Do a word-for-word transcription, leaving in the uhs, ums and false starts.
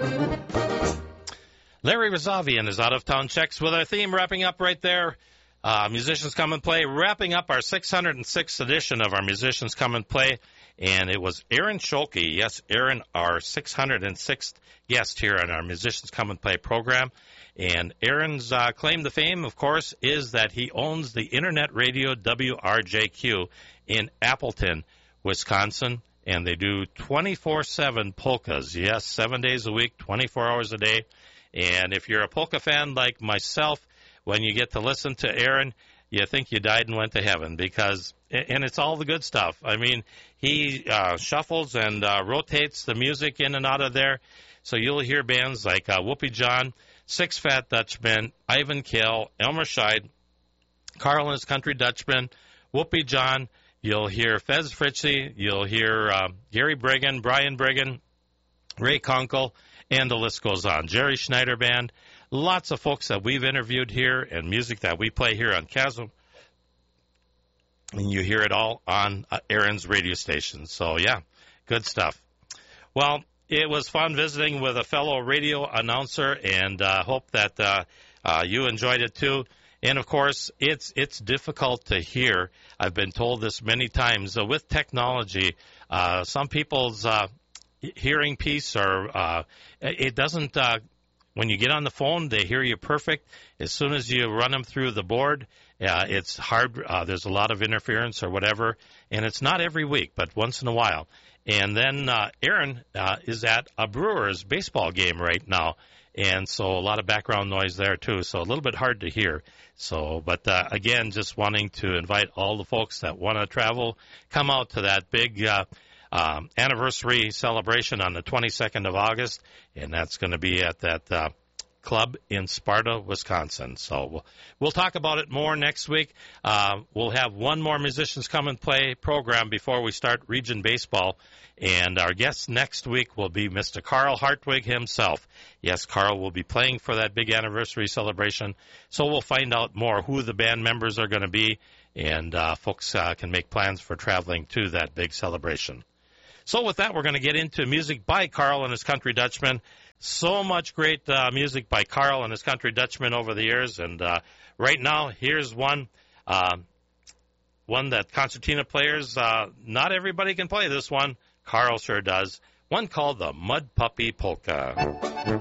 Larry Rosavian is Out of Town Checks with our theme wrapping up right there. Uh, Musicians Come and Play, wrapping up our six hundred sixth edition of our Musicians Come and Play. And it was Aaron Scholke. Yes, Aaron, our six hundred sixth guest here on our Musicians Come and Play program. And Aaron's uh, claim to fame, of course, is that he owns the internet radio W R J Q in Appleton, Wisconsin. And they do twenty-four seven polkas. Yes, seven days a week, twenty-four hours a day. And if you're a polka fan like myself, when you get to listen to Aaron, you think you died and went to heaven because, and it's all the good stuff. I mean, he uh, shuffles and uh, rotates the music in and out of there. So you'll hear bands like uh, Whoopie John, Six Fat Dutchmen, Ivan Kale, Elmer Scheid, Carl and his Country Dutchman, Whoopie John. You'll hear Fez Fritzie. You'll hear uh, Gary Brigham, Brian Brigham, Ray Kunkel, and the list goes on. Jerry Schneider Band. Lots of folks that we've interviewed here and music that we play here on Chasm. And you hear it all on uh, Aaron's radio station. So, yeah, good stuff. Well, it was fun visiting with a fellow radio announcer, and uh, hope that uh, uh, you enjoyed it too. And, of course, it's it's difficult to hear. I've been told this many times. Uh, with technology, uh, some people's uh, hearing piece or uh, it doesn't uh, when you get on the phone, they hear you perfect. As soon as you run them through the board, uh, it's hard. Uh, there's a lot of interference or whatever, and it's not every week, but once in a while. And then uh, Aaron uh, is at a Brewers baseball game right now, and so a lot of background noise there too, so a little bit hard to hear. So, but uh, again, just wanting to invite all the folks that want to travel, come out to that big uh, um, anniversary celebration on the twenty-second of August, and that's going to be at that uh, club in Sparta, Wisconsin. So we'll, we'll talk about it more next week. Uh, we'll have one more Musicians Come and Play program before we start Region Baseball. And our guest next week will be Mister Carl Hartwig himself. Yes, Carl will be playing for that big anniversary celebration. So we'll find out more who the band members are going to be, and uh, folks uh, can make plans for traveling to that big celebration. So with that, we're going to get into music by Carl and his Country Dutchman. So much great uh, music by Carl and his Country Dutchman over the years. And uh, right now, here's one. Uh, one that concertina players, uh, not everybody can play this one. Carl sure does. One called the Mud Puppy Polka.